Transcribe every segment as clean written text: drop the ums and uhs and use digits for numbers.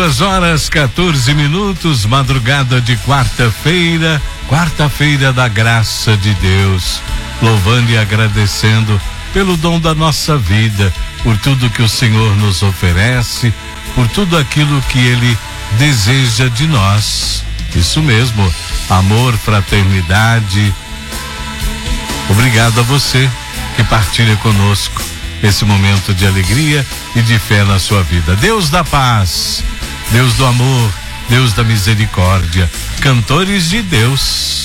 2h14, madrugada de quarta-feira da graça de Deus, louvando e agradecendo pelo dom da nossa vida, por tudo que o Senhor nos oferece, por tudo aquilo que Ele deseja de nós. Isso mesmo, amor, fraternidade. Obrigado a você que partilha conosco esse momento de alegria e de fé na sua vida. Deus da paz, Deus do amor, Deus da misericórdia, cantores de Deus.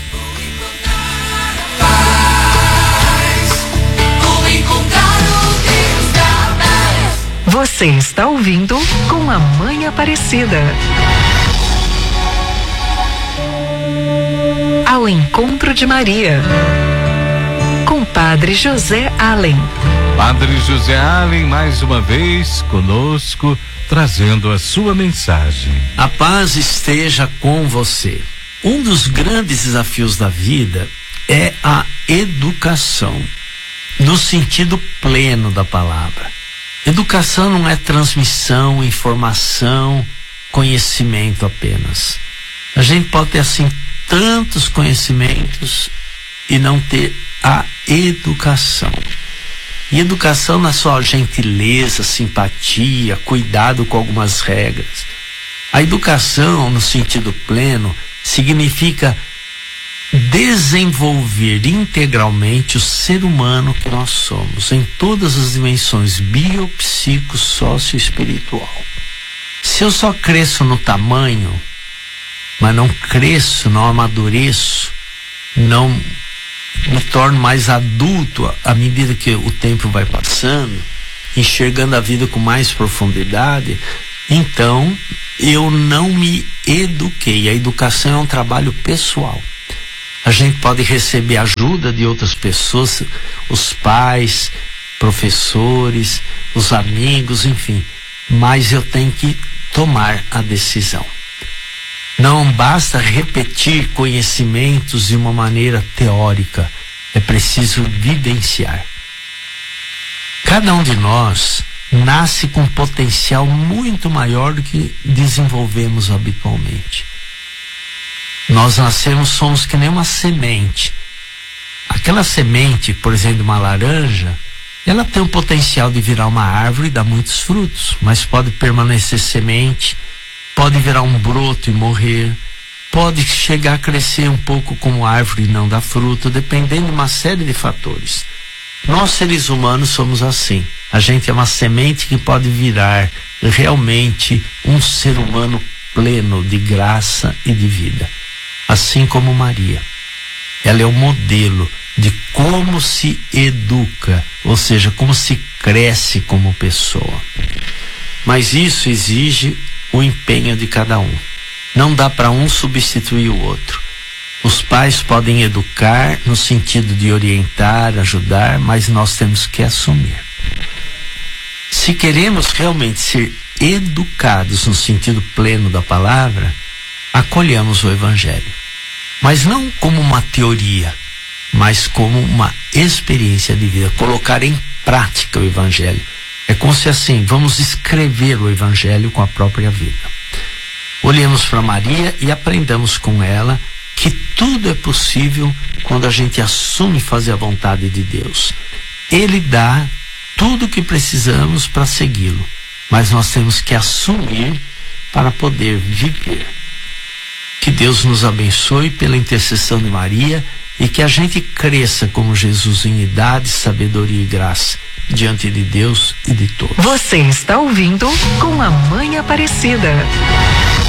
Você está ouvindo Com a Mãe Aparecida. Ao encontro de Maria, com Padre José Allen. Padre José Allen, mais uma vez conosco, trazendo a sua mensagem. A paz esteja com você. Um dos grandes desafios da vida é a educação, no sentido pleno da palavra. Educação não é transmissão, informação, conhecimento apenas. A gente pode ter assim tantos conhecimentos e não ter a educação. E educação não é só gentileza, simpatia, cuidado com algumas regras. A educação, no sentido pleno, significa desenvolver integralmente o ser humano que nós somos, em todas as dimensões bio, psico, sócio e espiritual. Se eu só cresço no tamanho, mas não cresço, não amadureço, não me torno mais adulto à medida que o tempo vai passando, enxergando a vida com mais profundidade, então eu não me eduquei. A educação é um trabalho pessoal. A gente pode receber ajuda de outras pessoas, os pais, professores, os amigos, enfim, mas eu tenho que tomar a decisão. Não basta repetir conhecimentos de uma maneira teórica, é preciso vivenciar. Cada um de nós nasce com um potencial muito maior do que desenvolvemos habitualmente. Nós nascemos, somos que nem uma semente. Aquela semente, por exemplo, uma laranja, ela tem o potencial de virar uma árvore e dar muitos frutos, mas pode permanecer semente, pode virar um broto e morrer, pode chegar a crescer um pouco como árvore e não dar fruto, dependendo de uma série de fatores. Nós, seres humanos, somos assim. A gente é uma semente que pode virar realmente um ser humano pleno de graça e de vida. Assim como Maria. Ela é o modelo de como se educa, ou seja, como se cresce como pessoa. Mas isso exige o empenho de cada um. Não dá para um substituir o outro. Os pais podem educar no sentido de orientar, ajudar, mas nós temos que assumir. Se queremos realmente ser educados no sentido pleno da palavra, acolhamos o Evangelho. Mas não como uma teoria, mas como uma experiência de vida. Colocar em prática o Evangelho. É como se assim, vamos escrever o Evangelho com a própria vida. Olhemos para Maria e aprendamos com ela que tudo é possível quando a gente assume fazer a vontade de Deus. Ele dá tudo o que precisamos para segui-lo, mas nós temos que assumir para poder viver. Que Deus nos abençoe pela intercessão de Maria e que a gente cresça como Jesus em idade, sabedoria e graça diante de Deus e de todos. Você está ouvindo Com a Mãe Aparecida.